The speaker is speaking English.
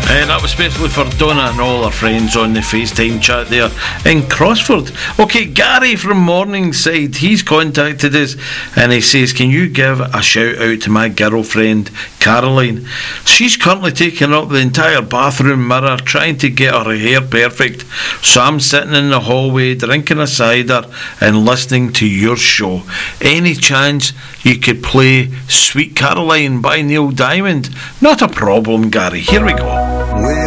And that was especially for Donna and all her friends on the FaceTime chat there in Crossford. Okay, Gary from Morningside, he's contacted us and he says, can you give a shout out to my girlfriend Caroline? She's currently taking up the entire bathroom mirror trying to get her hair perfect, so I'm sitting in the hallway drinking a cider and listening to your show. Any chance you could play Sweet Caroline by Neil Diamond? Not a problem, Gary. Here we go.